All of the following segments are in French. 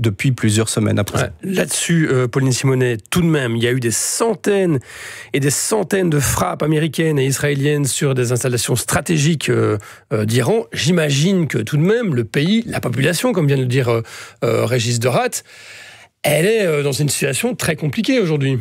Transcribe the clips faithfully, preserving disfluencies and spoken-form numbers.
depuis plusieurs semaines après. Ouais, là-dessus, euh, Pauline Simonet, tout de même, il y a eu des centaines et des centaines de frappes américaines et israéliennes sur des installations stratégiques euh, euh, d'Iran. J'imagine que tout de même, le pays, la population, comme vient de le dire euh, euh, Régis Dorat, elle est euh, dans une situation très compliquée aujourd'hui.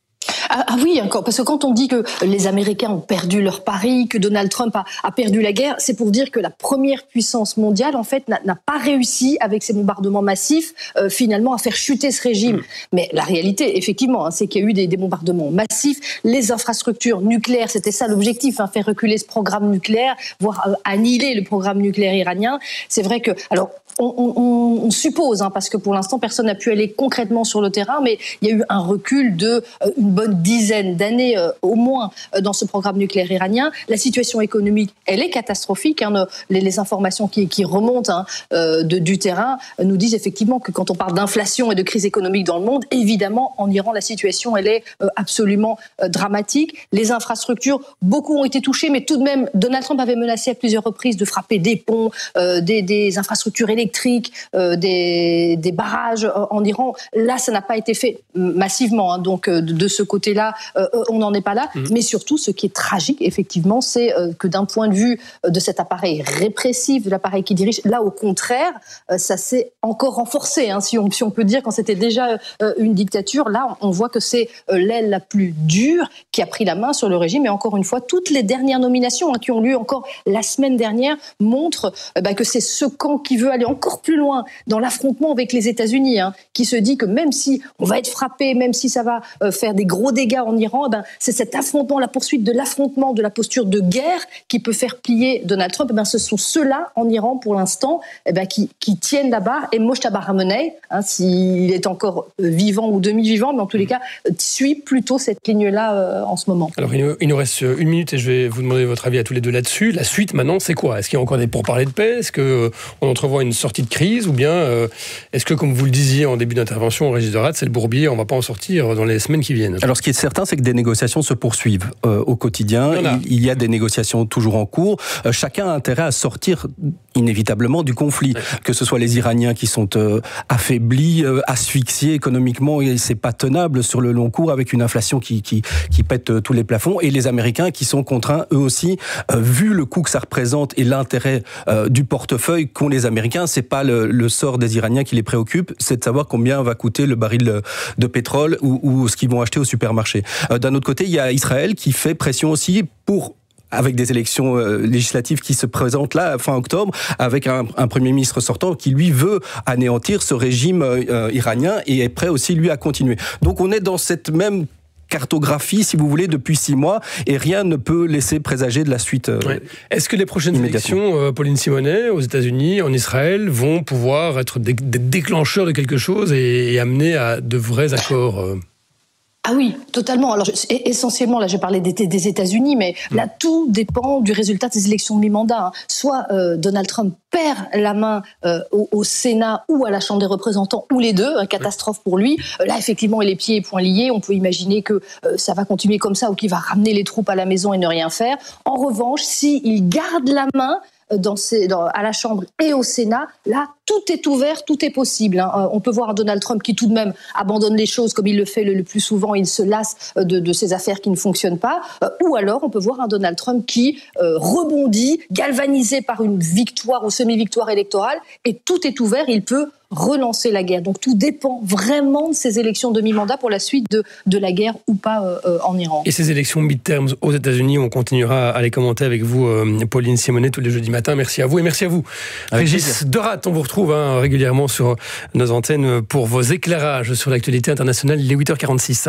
Ah, ah oui, encore, parce que quand on dit que les Américains ont perdu leur pari, que Donald Trump a, a perdu la guerre, c'est pour dire que la première puissance mondiale, en fait, n'a, n'a pas réussi, avec ces bombardements massifs, euh, finalement, à faire chuter ce régime. Mmh. Mais la réalité, effectivement, hein, c'est qu'il y a eu des, des bombardements massifs. Les infrastructures nucléaires, c'était ça l'objectif, hein, faire reculer ce programme nucléaire, voire euh, annihiler le programme nucléaire iranien. C'est vrai que... alors. On, on, on suppose, hein, parce que pour l'instant, personne n'a pu aller concrètement sur le terrain, mais il y a eu un recul de euh, une bonne dizaine d'années euh, au moins euh, dans ce programme nucléaire iranien. La situation économique, elle est catastrophique. Hein, les, les informations qui, qui remontent hein, euh, de, du terrain euh, nous disent effectivement que quand on parle d'inflation et de crise économique dans le monde, évidemment, en Iran, la situation, elle est euh, absolument euh, dramatique. Les infrastructures, beaucoup ont été touchées, mais tout de même, Donald Trump avait menacé à plusieurs reprises de frapper des ponts, euh, des, des infrastructures électriques, Euh, des, des barrages euh, en Iran. Là, ça n'a pas été fait massivement. Hein, donc, euh, de, de ce côté-là, euh, on n'en est pas là. Mmh. Mais surtout, ce qui est tragique, effectivement, c'est euh, que d'un point de vue euh, de cet appareil répressif, de l'appareil qui dirige, là, au contraire, euh, ça s'est encore renforcé, hein, si, on, si on peut dire, quand c'était déjà euh, une dictature. Là, on voit que c'est euh, l'aile la plus dure qui a pris la main sur le régime. Et encore une fois, toutes les dernières nominations hein, qui ont lieu encore la semaine dernière montrent euh, bah, que c'est ce camp qui veut aller encore encore plus loin dans l'affrontement avec les États-Unis, hein, qui se dit que même si on va être frappé, même si ça va euh, faire des gros dégâts en Iran, eh ben, c'est cet affrontement, la poursuite de l'affrontement, de la posture de guerre qui peut faire plier Donald Trump. Eh ben, ce sont ceux-là en Iran pour l'instant eh ben, qui, qui tiennent la barre. Et Mojtaba Khamenei, hein, s'il est encore vivant ou demi-vivant, mais en tous les cas, suit plutôt cette ligne-là euh, en ce moment. Alors, il nous, il nous reste une minute et je vais vous demander votre avis à tous les deux là-dessus. La suite, maintenant, c'est quoi ? Est-ce qu'il y a encore des pourparlers de paix ? Est-ce qu'on entrevoit une sortie de crise ou bien euh, est-ce que, comme vous le disiez en début d'intervention, Régis Dorat, c'est le bourbier, on ne va pas en sortir dans les semaines qui viennent? Alors, ce qui est certain, c'est que des négociations se poursuivent euh, au quotidien. Il, il y a des négociations toujours en cours. Euh, chacun a intérêt à sortir inévitablement du conflit, ouais. Que ce soit les Iraniens qui sont euh, affaiblis, euh, asphyxiés économiquement, et c'est pas tenable sur le long cours avec une inflation qui qui qui pète euh, tous les plafonds, et les Américains qui sont contraints eux aussi, euh, vu le coût que ça représente et l'intérêt euh, du portefeuille qu'ont les Américains, c'est pas le, le sort des Iraniens qui les préoccupe, c'est de savoir combien va coûter le baril de, de pétrole ou, ou ce qu'ils vont acheter au supermarché. Euh, d'un autre côté, il y a Israël qui fait pression aussi pour avec des élections euh, législatives qui se présentent là, fin octobre, avec un, un Premier ministre sortant qui, lui, veut anéantir ce régime euh, iranien et est prêt aussi, lui, à continuer. Donc on est dans cette même cartographie, si vous voulez, depuis six mois, et rien ne peut laisser présager de la suite. Euh, ouais. Est-ce que les prochaines élections, euh, Pauline Simonet, aux États-Unis, en Israël, vont pouvoir être des, des déclencheurs de quelque chose et, et amener à de vrais accords euh... Ah oui, totalement. Alors, essentiellement, là, j'ai parlé des, des États-Unis, mais là, tout dépend du résultat des élections de mi-mandat. Hein. Soit euh, Donald Trump perd la main euh, au, au Sénat ou à la Chambre des représentants, ou les deux, catastrophe pour lui. Euh, là, effectivement, il est pieds et poings liés. On peut imaginer que euh, ça va continuer comme ça ou qu'il va ramener les troupes à la maison et ne rien faire. En revanche, s'il garde la main Dans ces, dans, à la Chambre et au Sénat, là, tout est ouvert, tout est possible. Hein. On peut voir un Donald Trump qui, tout de même, abandonne les choses comme il le fait le, le plus souvent. Il se lasse de, de ces affaires qui ne fonctionnent pas. Euh, ou alors, on peut voir un Donald Trump qui euh, rebondit, galvanisé par une victoire ou semi-victoire électorale. Et tout est ouvert, il peut relancer la guerre. Donc tout dépend vraiment de ces élections de mi-mandat pour la suite de, de la guerre ou pas euh, en Iran. Et ces élections mid-terms aux États-Unis, on continuera à les commenter avec vous, euh, Pauline Simonet, tous les jeudis matins. Merci à vous et merci à vous. Avec Régis Dorat, on vous retrouve hein, régulièrement sur nos antennes pour vos éclairages sur l'actualité internationale. Il est huit heures quarante-six.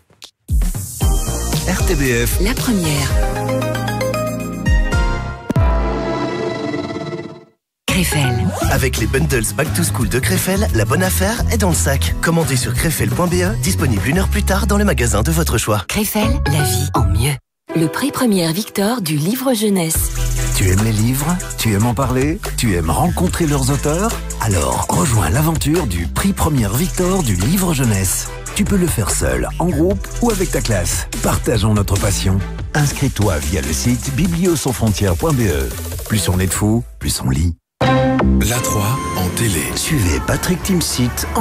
R T B F. La première. Krefel. Avec les bundles Back to School de Krefel, la bonne affaire est dans le sac. Commandez sur krefel point b e, disponible une heure plus tard dans le magasin de votre choix. Krefel, la vie en mieux. Le prix Première Victor du livre jeunesse. Tu aimes les livres? Tu aimes en parler? Tu aimes rencontrer leurs auteurs? Alors, rejoins l'aventure du prix Première Victor du livre jeunesse. Tu peux le faire seul, en groupe ou avec ta classe. Partageons notre passion. Inscris-toi via le site biblio sans frontières point b e. Plus on est de fous, plus on lit. La trois en télé. Suivez Patrick Timsit